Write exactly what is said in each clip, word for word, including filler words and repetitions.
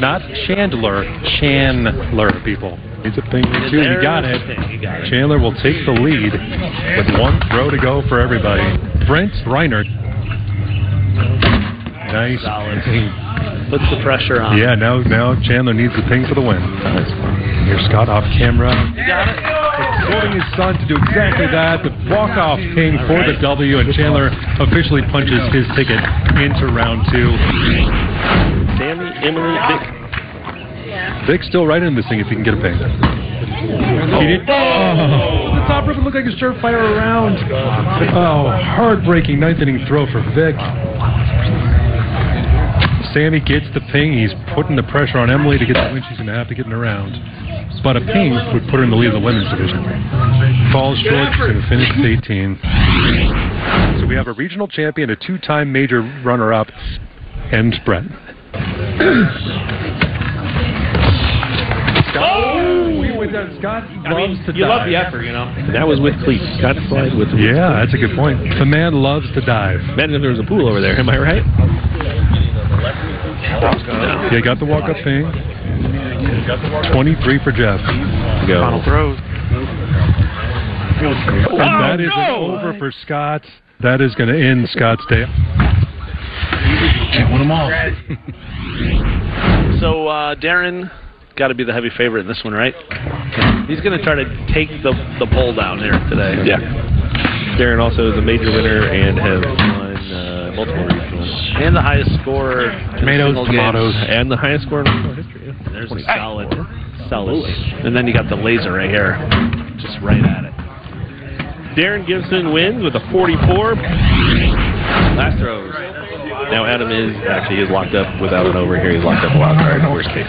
Not Chandler, Chandler, people. It's a thing, too. You got it. You got it. Chandler will take the lead with one throw to go for everybody. Brent Reinert. Nice. Solid. Puts the pressure on. Yeah, now now Chandler needs the ping for the win. Here's Scott off camera. You got it. Exhorting his son to do exactly that. The walk-off ping for the W, and Chandler officially punches his ticket into round two. Sammy, Emily, Vic. Vic's still right in this thing if he can get a ping. Oh. He did. Oh. The top ribbon looked like a surefire around. Oh, heartbreaking ninth inning throw for Vic. Sammy gets the ping. He's putting the pressure on Emily to get the win. She's going to have to get in around. But a ping would put her in the lead of the women's division. Falls short. She's going to finish with eighteen. So we have a regional champion, a two-time major runner-up, and Brett. Oh! We went down. Scott loves I mean, to you dive. love the effort, you know. That was with cleats. Scott slide with the Yeah, that's a good point. The man loves to dive. Imagine if there was a pool over there. Am I right? No. Yeah, got the walk-up ping. twenty-three for Jeff. Go. Final throws. And that is no! over for Scott. That is going to end Scott's day. Can't win them all. So, uh, Darren, got to be the heavy favorite in this one, right? He's going to try to take the the pole down here today. Yeah. Darren also is a major winner and has won uh, multiple regionals. And the highest scorer. Tomatoes, tomatoes. Games. And the highest scorer in regional history. Yeah. There's a solid, solid. And then you got the laser right here. Just right at it. Darren Gibson wins with a forty-four. Last throws. Now Adam is, actually, he is locked up without an over here. He's locked up a wild card, worst case.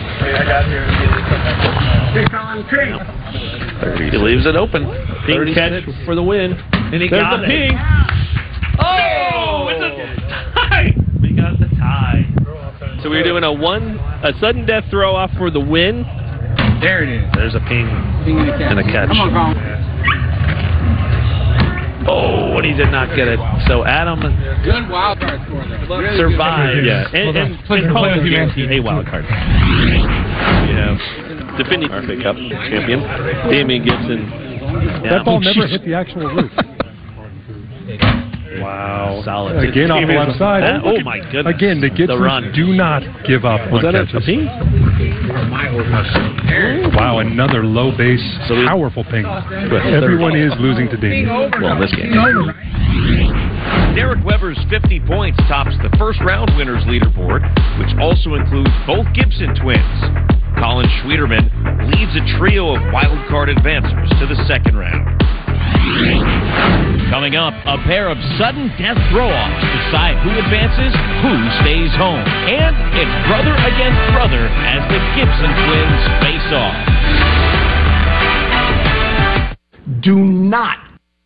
He leaves it open. Ping catch for the win. And he There's got the it. ping. Oh, it's a tie. We got the tie. So we're doing a one, a sudden death throw off for the win. There it is. There's a ping, ping and, a and a catch. Come on, Colin. Oh, and he did not get it. So Adam Good wild card score there. Really survived. Yeah, and, well, and, and, and Colin guaranteed a wild card. We have defending R F A Cup champion, Damian Gibson. That ball never hit the actual roof. Wow. Solid. Again off the left side. That, oh, my goodness. Again, the Gibsons the run. do not give up Was on that catches. a ping? Wow, another low base, So we- powerful ping. But everyone is losing to Damian. Well, this game. Derek Weber's fifty points tops the first round winners leaderboard, which also includes both Gibson twins. Colin Schwederman leads a trio of wild-card advancers to the second round. Coming up, a pair of sudden death throw-offs decide who advances, who stays home. And it's brother against brother as the Gibson twins face off. Do not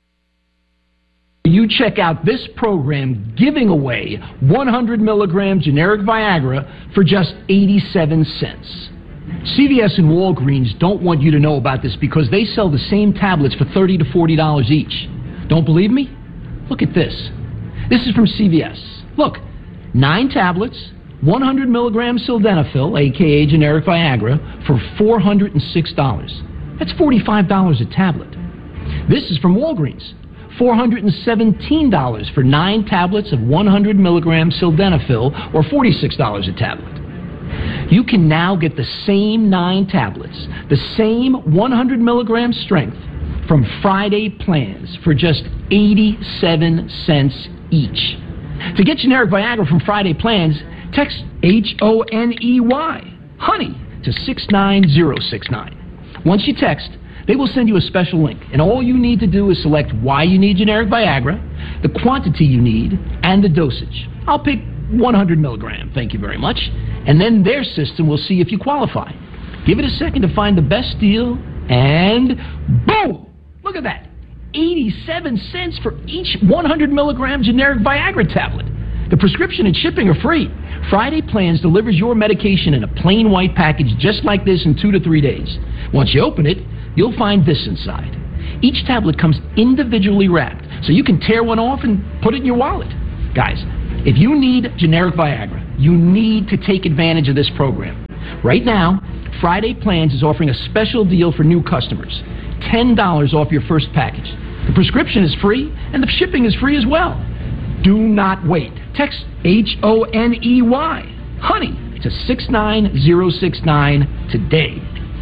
you check out this program giving away one hundred milligram generic Viagra for just eighty-seven cents. C V S and Walgreens don't want you to know about this because they sell the same tablets for thirty to forty dollars each. Don't believe me? Look at this. This is from C V S. Look, nine tablets, one hundred milligram sildenafil, a k a generic Viagra, for four hundred six dollars. That's forty-five dollars a tablet. This is from Walgreens. four hundred seventeen dollars for nine tablets of one hundred milligram sildenafil, or forty-six dollars a tablet. You can now get the same nine tablets, the same one hundred milligram strength, from Friday Plans for just eighty-seven cents each. To get generic Viagra from Friday Plans, text H O N E Y, honey, to six nine zero six nine. Once you text, they will send you a special link, and all you need to do is select why you need generic Viagra, the quantity you need, and the dosage. I'll pick one hundred milligram, thank you very much, and then their system will see if you qualify. Give it a second to find the best deal, and boom! Look at that, eighty-seven cents for each one hundred milligram generic Viagra tablet. The prescription and shipping are free. Friday Plans delivers your medication in a plain white package just like this in two to three days. Once you open it, you'll find this inside. Each tablet comes individually wrapped, so you can tear one off and put it in your wallet. Guys, if you need generic Viagra, you need to take advantage of this program. Right now, Friday Plans is offering a special deal for new customers. ten dollars off your first package. The prescription is free, and the shipping is free as well. Do not wait. Text H O N E Y, honey, to six nine zero six nine today.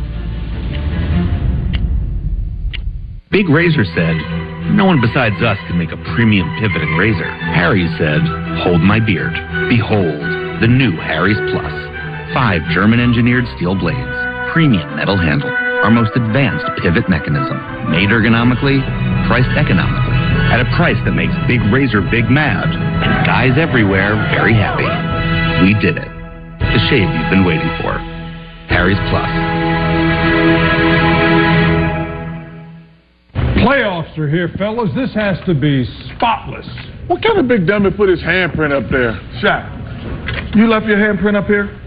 Big Razor said, no one besides us can make a premium pivoting razor. Harry's said, hold my beard. Behold, the new Harry's Plus. Five German-engineered steel blades, premium metal handle, our most advanced pivot mechanism, made ergonomically, priced economically, at a price that makes Big Razor big mad, and guys everywhere very happy. We did it. The shave you've been waiting for. Harry's Plus. Playoffs are here, fellas. This has to be spotless. What kind of big dummy put his handprint up there? Shaq, you left your handprint up here?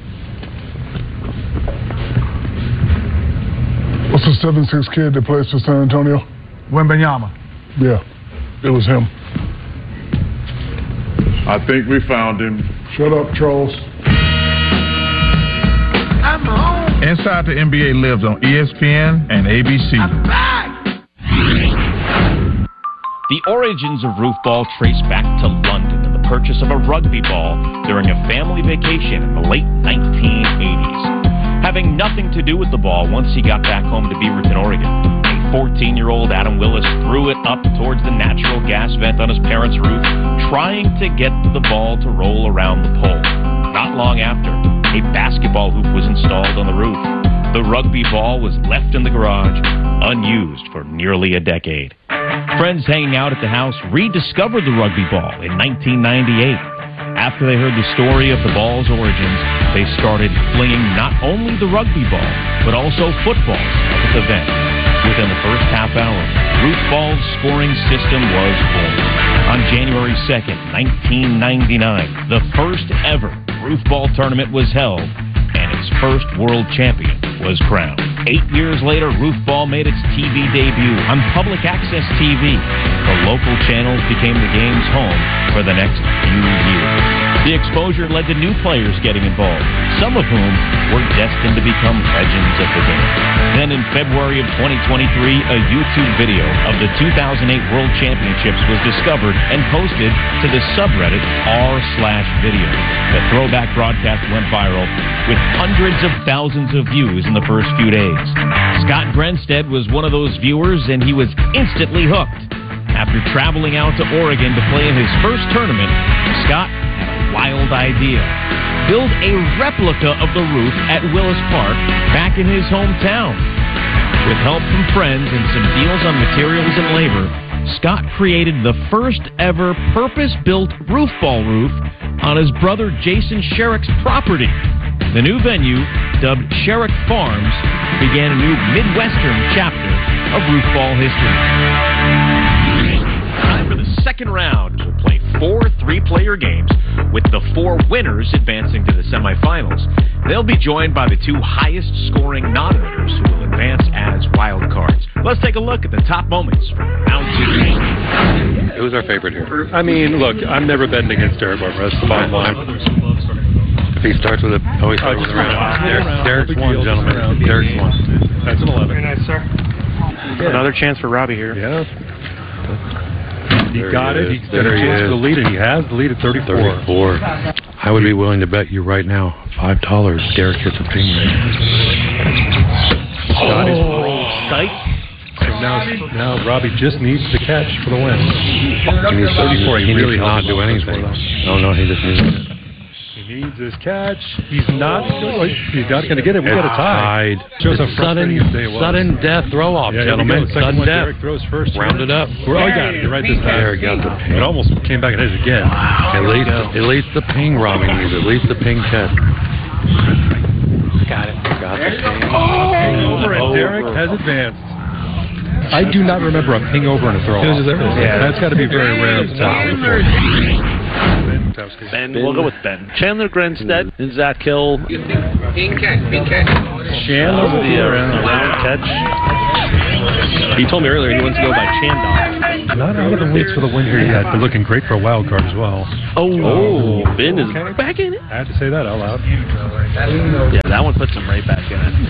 What's the seven six kid that plays for San Antonio? Wembanyama. Yeah, it was him. I think we found him. Shut up, trolls. I'm home. Inside the N B A lives on E S P N and A B C. I'm back. The origins of roof ball trace back to London and the purchase of a rugby ball during a family vacation in the late nineteen eighties. Having nothing to do with the ball once he got back home to Beaverton, Oregon, a fourteen-year-old Adam Willis threw it up towards the natural gas vent on his parents' roof, trying to get the ball to roll around the pole. Not long after, a basketball hoop was installed on the roof. The rugby ball was left in the garage, unused for nearly a decade. Friends hanging out at the house rediscovered the rugby ball in nineteen ninety-eight. After they heard the story of the ball's origins, they started flinging not only the rugby ball, but also footballs at the event. Within the first half hour, Roof Ball's scoring system was born. On January second, nineteen ninety-nine, the first ever Roof Ball tournament was held, and its first world champion was crowned. Eight years later, Roof Ball made its T V debut on public access T V. The local channels became the game's home for the next few years. The exposure led to new players getting involved, some of whom were destined to become legends of the game. Then in February of twenty twenty-three, a YouTube video of the two thousand eight World Championships was discovered and posted to the subreddit r slash video. The throwback broadcast went viral with hundreds of thousands of views in the first few days. Scott Grenstead was one of those viewers, and he was instantly hooked. After traveling out to Oregon to play in his first tournament, Scott had a wild idea. Build a replica of the roof at Willis Park back in his hometown. With help from friends and some deals on materials and labor, Scott created the first ever purpose-built roof ball roof on his brother Jason Sherrick's property. The new venue, dubbed Sherrick Farms, began a new Midwestern chapter of roof ball history. Time for the second round. We'll play four three-player games with the four winners advancing to the semifinals. They'll be joined by the two highest-scoring non-winners who will advance as wild cards. Let's take a look at the top moments from round two. Who's our favorite here? I mean, look, I'm never betting against Derek Barber. That's the bottom line. If he starts with a, oh, he starts with a round. Derek, Derek's one, gentlemen. Derek's one. That's an eleven. Very nice, sir. Another chance for Robbie here. Yeah. He there got he it. He's got a chance to lead it. He has the lead at thirty-four. thirty-four. I would be willing to bet you right now five dollars. Derek hits a ping ring. Scott is sight. So now, now Robbie just needs the catch for the win. He needs thirty-four. He, he really needs not do anything. No, no, he just needs it. He needs his catch. He's not. He's not going to get it. We got a tie. Shows how sudden, sudden death throw off, yeah, gentlemen. Sudden one, death. Derek throws first. Round it up. Oh, you got it. You're right this time. Derek got the ping. It almost came back and hit it again. Wow. At least, at least the ping, Robbie needs. At least the ping catch. Got it. Got the ping. Oh, over and Derek has advanced. I do not remember a ping over and a throw off. Yeah, that's got to be very rare. Ben, we'll go with Ben. Chandler Grenstead and Zach Hill. Ping catch, ping catch. Chandler will be around the round catch. He told me earlier he wants to go by Chandog. Not out of the woods for the win here yet, but looking great for a wild card as well. Oh, oh Ben is okay. back in it. I had to say that out loud. Yeah, that one puts him right back in it.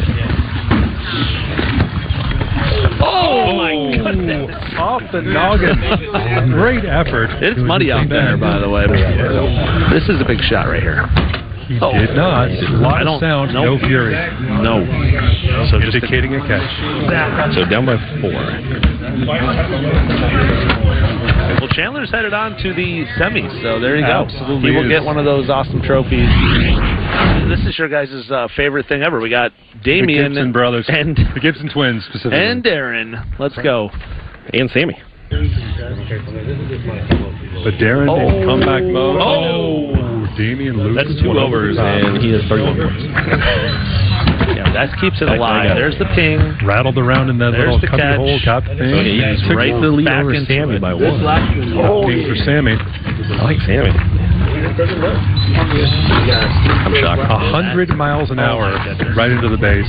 Oh, my goodness. Off the noggin. Great effort. It's muddy out there, by the way. This is a big shot right here. He oh. did not. A lot I of don't, sound, nope. no fury. No. So indicating a catch. So down by four. Well, Chandler's headed on to the semis, so there you go. Absolutely he will is. get one of those awesome trophies. This is your guys' uh, favorite thing ever. We got Damian the Gibson brothers and the Gibson twins specifically, and Darren. Let's go. And Sammy. But Darren oh. in comeback mode. Oh, Damian loses. That's two overs, and he has thirty-one points. Yeah, that keeps it alive. There's the ping. Rattled around in that There's little the cubby catch. hole. Got the thing. So he He's took right the lead back over into Sammy it. by one. Oh, ping for Sammy. I like Sammy. I'm shocked. A hundred miles an hour, right into the base.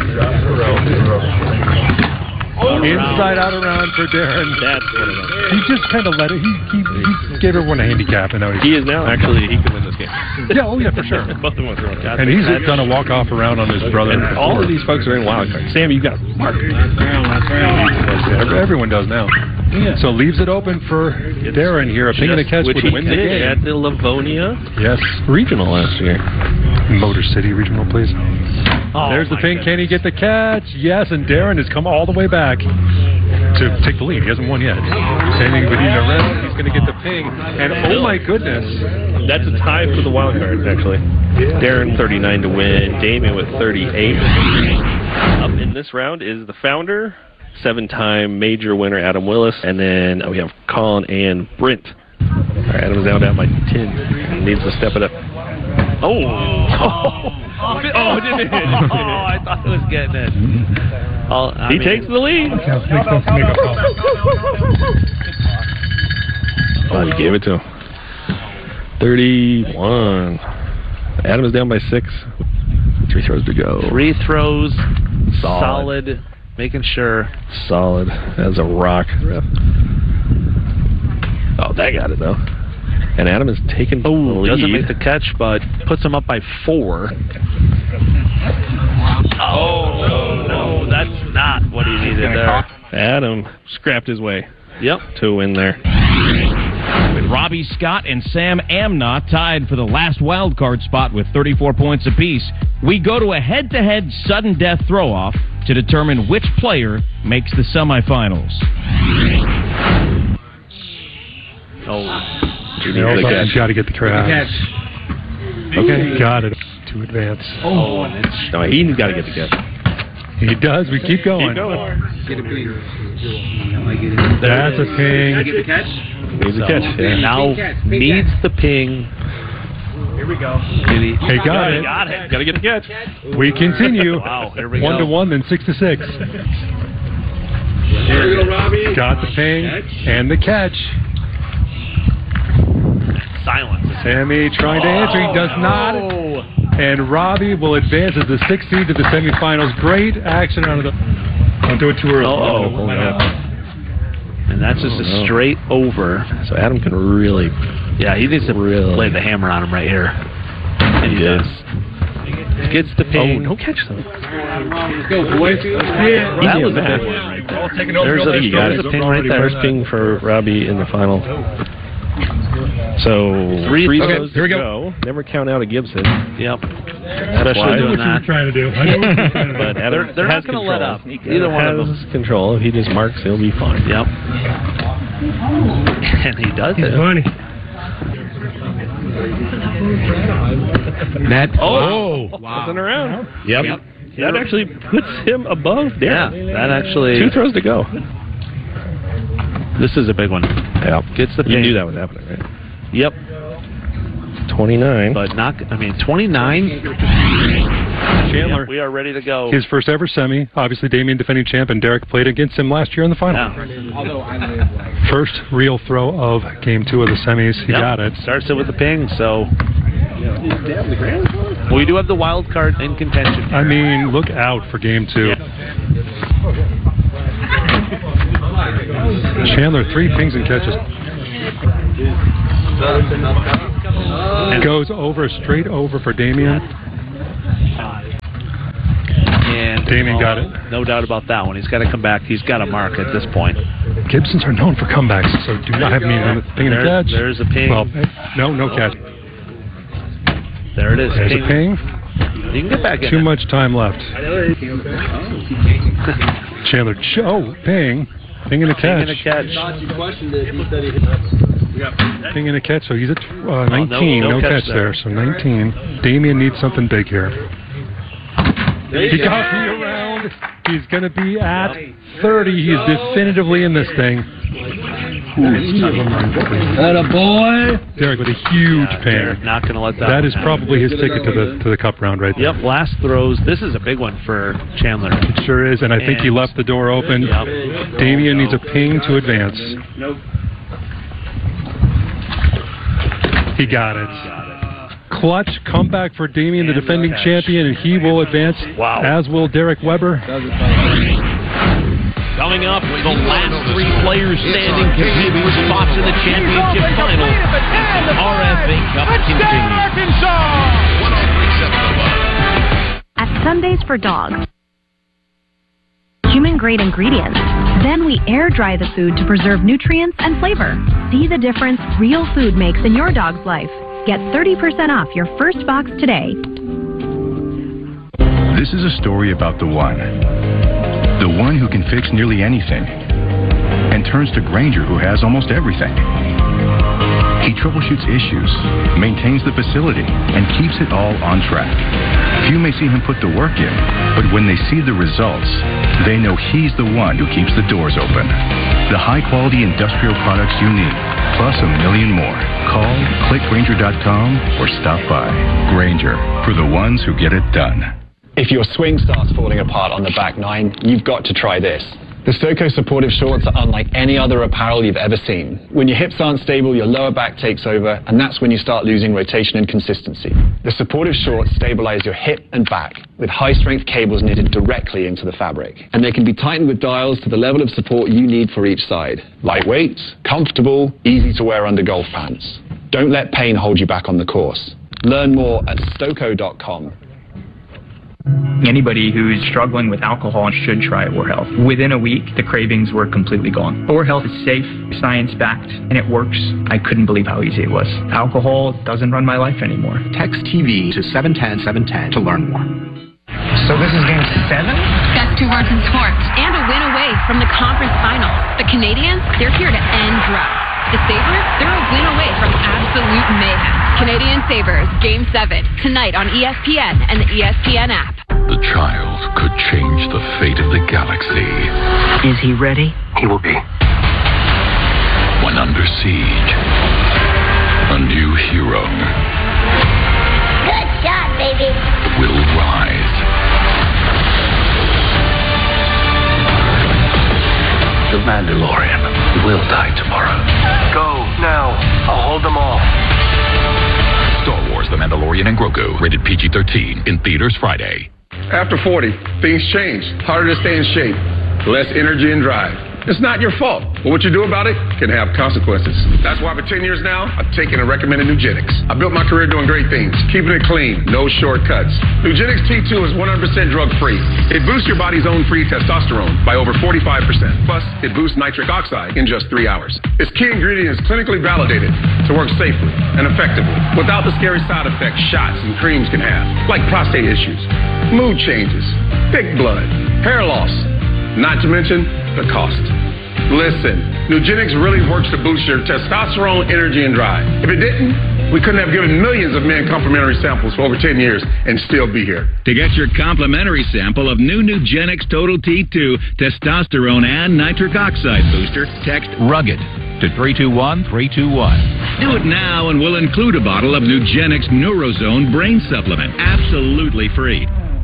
Inside out around for Darren. That's what it is. He just kind of let it. He, he, he gave everyone a handicap, and now he's. He is now actually. He can win this game. Yeah, oh yeah, for sure. Both of them are throwing shots. And he's done a walk off around on his brother. And all of these folks are in wild card. Sammy, you got to mark. Everyone does now. Yeah. So leaves it open for Darren here. A ping and a catch which would he win the did game. at the Livonia Yes. Regional last year. Motor City Regional, please. Oh, There's the ping. Goodness. Can he get the catch? Yes, and Darren has come all the way back to take the lead. He hasn't won yet. Standing with Ina Red, he's going to get the ping. And oh my goodness. That's a tie for the wild card, actually. Yeah. Darren, thirty-nine to win. Damien with thirty-eight. Up in this round is the founder, seven-time major winner Adam Willis, and then oh, we have Colin and Brent. All right, Adam's now down by ten. He needs to step it up. Oh! Oh, oh, it didn't hit. Oh, I thought it was getting it. Oh, he mean, takes the lead. Oh, he gave it to him. thirty-one. Adam is down by six. Three throws to go. Three throws. Solid. Solid. Making sure. Solid as a rock. Oh, that got it, though. And Adam has taken oh, the lead. Doesn't make the catch, but puts him up by four. Oh, no, no, that's not what he needed there. Adam scrapped his way yep. to a win there. With Robbie Scott and Sam Amnott tied for the last wild card spot with thirty-four points apiece, we go to a head-to-head sudden death throw-off to determine which player makes the semifinals. Oh, you know, he's got to get the catch. Okay, got it. To advance. Oh, and it's no, he's got to get the catch. He does. We keep going. Keep going. That's a ping. Get the catch. Needs a catch. Yeah. Now needs the ping. Here we go. He got, got it. Got it. Got to get the catch. We continue. Wow, here we one go. to one, then six to six. Here we go, Robbie. Got the ping and the catch. Silence. Sammy trying to answer. He does not. And Robbie will advance as the sixth seed to the semifinals. Great action out of the. Don't do it too early. Oh, oh. And that's just oh, a no. straight over. So Adam can really. Yeah, he needs to really lay the hammer on him right here. And he yes. does. Gets the ping. Oh, no catch though. Let's go, boys. Yeah, that was a big one right there. There's a, you got it. Ping right there. First ping for Robbie in the final. So three, three okay, throws here we to go. go. Never count out a Gibson. Yep. That's Especially why. doing that. Trying to do. I know what you're trying to do. But Adam They're, they're has not going to let up. control. Either one has of them. control. If he just marks, he'll be fine. Yep. And he does He's it. funny. Net. Oh, wow. Wasn't around. Yep. yep. That actually puts him above Darren. Yeah, that actually. Two throws to go. This is a big one. Yeah. Gets the You ping. knew that was happening, right? Yep. twenty-nine. But not, I mean, twenty-nine. Chandler. Yep, we are ready to go. His first ever semi. Obviously, Damian defending champ, and Derek played against him last year in the final. Yeah. First real throw of game two of the semis. He Yep. got it. Starts it with the ping, so. We do have the wild card in contention. I mean, look out for game two. Yeah. Chandler, three pings and catches. Goes over, straight over for Damien. And Damien got it. No doubt about that one. He's got to come back. He's got a mark at this point. Gibsons are known for comebacks, so do not have me in a ping and a There- catch. there's a ping. Well, no, no catch. There it is. There's ping. a ping. You can get back in Too it. much time left. Chandler, ch- oh, ping. Ping and a Ping catch. and a catch. Ping and a catch, so he's at uh, nineteen. no no, catch catch there. there. So nineteen. Damien needs something big here. He got me around. He's going to be at thirty. He's definitively in this thing. Atta boy. Derek with a huge Yeah, ping. Derek not going to let that That one is happen. probably his ticket to the to the cup round right there. Yep, last throws. This is a big one for Chandler. It sure is, and I think he And- left the door open. Yep. Damien needs a ping to advance. Nope. He got it. Clutch comeback for Damien, the defending champion, and he will advance, Wow. as will Derek Weber. Coming up, the last three players standing compete for spots in the championship final. R F A Cup continues. At Sundays for Dogs, human-grade ingredients. Then we air-dry the food to preserve nutrients and flavor. See the difference real food makes in your dog's life. Get thirty percent off your first box today. This is a story about the one. The one who can fix nearly anything and turns to Grainger, who has almost everything. He troubleshoots issues, maintains the facility, and keeps it all on track. Few may see him put the work in, but when they see the results, they know he's the one who keeps the doors open. The high-quality industrial products you need, plus a million more. Call, click Grainger dot com, or stop by. Grainger, for the ones who get it done. If your swing starts falling apart on the back nine, you've got to try this. The Stoco supportive shorts are unlike any other apparel you've ever seen. When your hips aren't stable, your lower back takes over, and that's when you start losing rotation and consistency. The supportive shorts stabilize your hip and back with high-strength cables knitted directly into the fabric. And they can be tightened with dials to the level of support you need for each side. Lightweight, comfortable, easy to wear under golf pants. Don't let pain hold you back on the course. Learn more at Stoco dot com. Anybody who's struggling with alcohol should try Or Health. Within a week, the cravings were completely gone. Or Health is safe, science-backed, and it works. I couldn't believe how easy it was. Alcohol doesn't run my life anymore. Text T V to seven ten seven ten to learn more. So this is game seven? Best two words in sports. And a win away from the conference finals. The Canadians, they're here to end droughts. The Sabres, they're a win away from absolute mayhem. Canadian Sabres, Game seven, tonight on E S P N and the E S P N app. The child could change the fate of the galaxy. Is he ready? He will be. When under siege, a new hero Good shot, baby. will rise. The Mandalorian will die tomorrow. Go, now. I'll hold them all. Star Wars The Mandalorian and Grogu, rated P G thirteen, in theaters Friday. After forty, things change. Harder to stay in shape. Less energy and drive. It's not your fault, but what you do about it can have consequences. That's why for ten years now, I've taken and recommended Nugenix. I built my career doing great things, keeping it clean, no shortcuts. Nugenix T two is one hundred percent drug-free. It boosts your body's own free testosterone by over forty-five percent. Plus, it boosts nitric oxide in just three hours. Its key ingredient is clinically validated to work safely and effectively without the scary side effects shots and creams can have, like prostate issues, mood changes, thick blood, hair loss, not to mention the cost. Listen, Nugenix really works to boost your testosterone, energy, and drive. If it didn't, we couldn't have given millions of men complimentary samples for over ten years and still be here. To get your complimentary sample of new Nugenix Total T two Testosterone and Nitric Oxide Booster, text RUGGED to three two one three two one. Do it now and we'll include a bottle of Nugenix Neurozone Brain Supplement, absolutely free.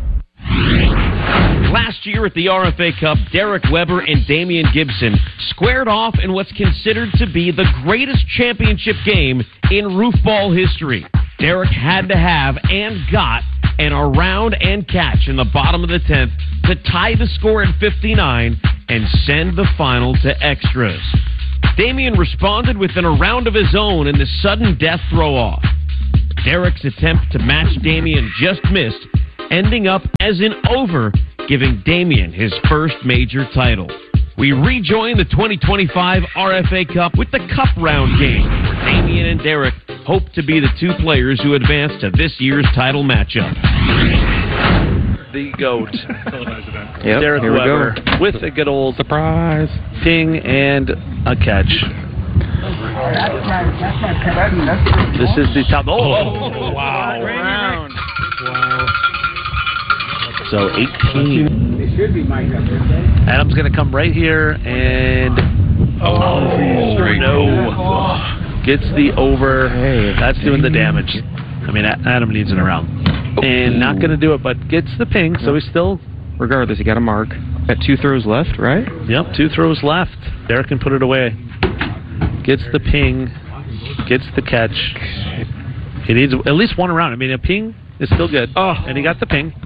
Last year at the R F A Cup, Derek Weber and Damien Gibson squared off in what's considered to be the greatest championship game in roof ball history. Derek had to have and got an around and catch in the bottom of the tenth to tie the score at fifty-nine and send the final to extras. Damien responded within a round of his own in the sudden death throw-off. Derek's attempt to match Damien just missed, ending up as an over, giving Damien his first major title. We rejoin the twenty twenty-five R F A Cup with the Cup Round game, where Damien and Derek hope to be the two players who advance to this year's title matchup. The GOAT, Yep, Derek here we Weber, go. with a good old surprise ping and a catch. This is the top. Oh, oh wow. Round. Wow. So eighteen. Adam's going to come right here and oh, no. Gets the over. That's doing the damage. I mean, Adam needs it around. And not going to do it, but gets the ping, so he's still... Regardless, he got a mark. Got two throws left, right? Yep, two throws left. Derek can put it away. Gets the ping. Gets the catch. He needs at least one around. I mean, a ping is still good. Oh, and he got the ping.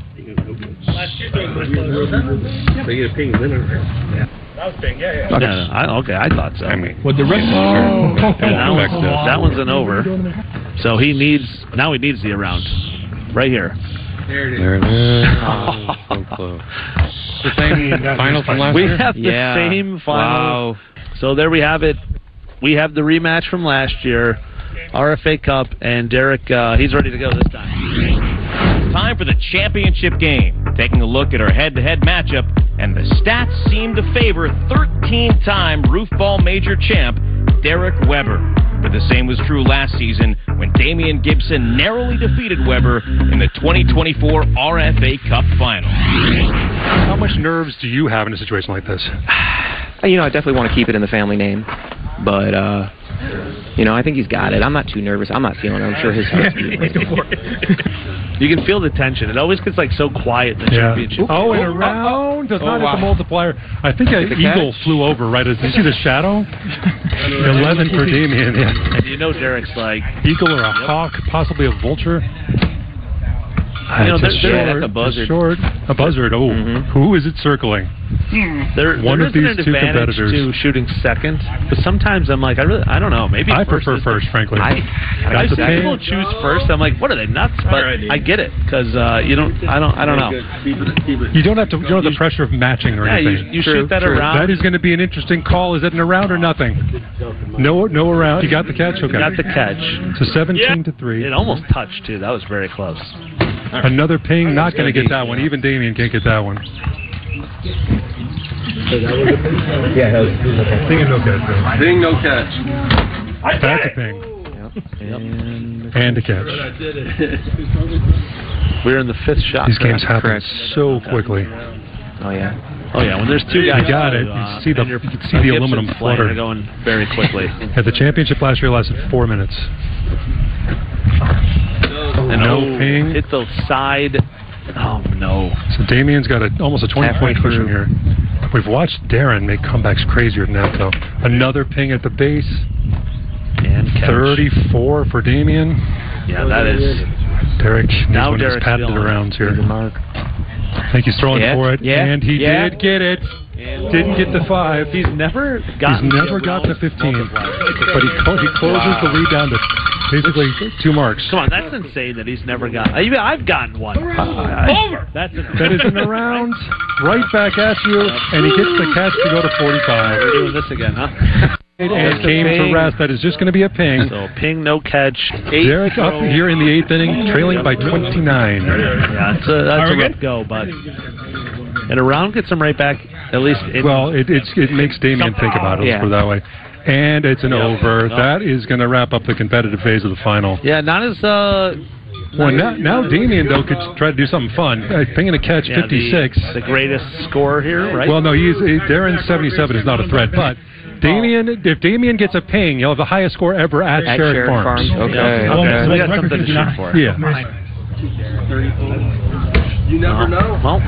They get a ping winner. Yeah. That was ping, yeah, yeah. No, no, I, okay, I thought so. I mean, What the rest oh, that, one's, that one's an over. So he needs, now he needs the around. Right here. There it is. There it is. Oh, so close. The same final from last we year? We have the Yeah. same final. Wow. So there we have it. We have the rematch from last year, R F A Cup, and Derek, uh, he's ready to go this time. It's time for the championship game. Taking a look at our head-to-head matchup, and the stats seem to favor thirteen-time Roof Ball Major champ Derek Weber. But the same was true last season when Damian Gibson narrowly defeated Weber in the twenty twenty-four R F A Cup Final. How much nerves do you have in a situation like this? You know, I definitely want to keep it in the family name, but uh, you know, I think he's got it. I'm not too nervous. I'm not feeling it. I'm sure his heart's beating. You can feel the tension. It always gets like so quiet in the Yeah. championship. Oh, and around does Oh, not wow. hit the multiplier. I think an the eagle catch? flew over right as you see the shadow. Eleven for Damien. Yeah. And you know Derek's like Eagle or a hawk, possibly a vulture. I know, It's there- a there- short, that's a it's buzzard. Short, a buzzard. Oh, who is it circling? There, One there of is an these two advantage competitors. to shooting second, but sometimes I'm like, I really, I don't know. Maybe I first prefer is first, frankly. I, Got I've the seen ping. people choose first. I'm like, what are they nuts? But I get it because uh, you don't, I don't, I don't know. You don't have to. You don't have the pressure of matching or Yeah, you- anything. you shoot that around. That is going to be an interesting call. Is it an around or nothing? No, no around. You got the catch. Okay. Got the catch. So seventeen to three. It almost touched too. That was very close. Another ping. Not going to get that one. Even Damien can't get that one. Yeah, Ping and no catch. Ding, no catch. That's a ping. And, and a catch. We're in the fifth shot. These games happen Correct. so quickly. Oh yeah. Oh yeah, when there's two guys, You got it. Uh, You see the and you you're- can see the Gibson's aluminum playing, flutter. They're going very quickly. At the championship last year lasted four minutes. And no oh, ping. hit the side. Oh no! So Damien's got a, almost a twenty-point cushion here. We've watched Darren make comebacks crazier than that, though. Another ping at the base. And catch. thirty-four for Damien. Yeah, that is. Derek needs Now one of his Derek's patented feeling it. rounds here. Mark. I think he's throwing Yeah, for it, yeah, and he yeah. did get it. And Didn't get the five. He's never got. He's never got to fifteen, but he clo- he closes Wow. the lead down to basically two marks. Come on, that's insane that he's never got. I, I've gotten one. Over. That's an, That is in the round, right back at you, and he gets the catch to go to forty-five. We're doing this again, huh? And came to rest. That is just going to be a ping. So ping, no catch. Eight Derek up throw. here in the eighth inning, trailing by twenty-nine. Yeah, that's a, that's a rough go, but and a round gets him right back. At least. In, Well, it it's, it makes Damien think about it. Yeah. Let's put it that way. And it's an Yep. over. Yep. That is going to wrap up the competitive phase of the final. Yeah, not as. Uh, Well, now, now Damien, though, could try to do something fun. Uh, pinging a catch, yeah, fifty-six. The, the greatest score here, right? Well, no, he's he, Darren seventy-seven is not a threat, but Damien, if Damien gets a ping, he'll have the highest score ever at, At Sherrick Sherrick Farms. Farms, okay. Yeah, okay. So we got something to shoot for. Yeah. You never know. Well,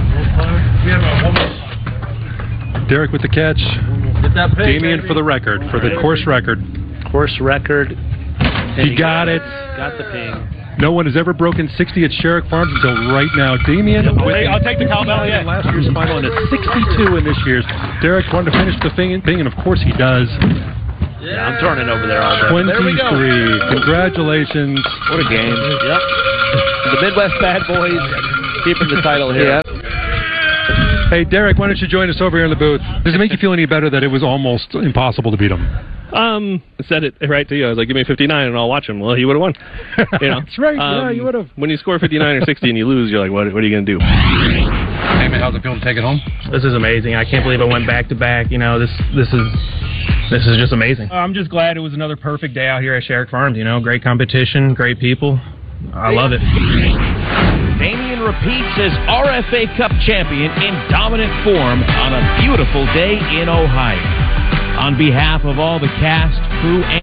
Derek with the catch. Get that ping, Damien baby. for the record, for the course record. course record. And He got it. Got the ping. No one has ever broken sixty at Sherrick Farms until right now. Damien, I'll with take- I'll take the cowbell, yeah. in last year's final and a sixty-two in this year's. Derek wanted to finish the thing, thing, and of course he does. Yeah, I'm turning over there all day. There we go. twenty-three. Congratulations. What a game. Yep. The Midwest Bad Boys keeping the title here. Yeah. Hey, Derek, why don't you join us over here in the booth? Does it make you feel any better that it was almost impossible to beat him? Um, I said it right to you. I was like, give me fifty-nine and I'll watch him. Well, he would have won. You know? That's right. Um, yeah, you would have. When you score fifty-nine or sixty and you lose, you're like, what, what are you going to do? Hey, man, how's it feel to take it home? This is amazing. I can't believe I went back to back. You know, this this is this is just amazing. I'm just glad it was another perfect day out here at Sherrick Farms. You know, great competition, great people. I love it. Damien repeats as R F A Cup champion in dominant form on a beautiful day in Ohio. On behalf of all the cast, crew, and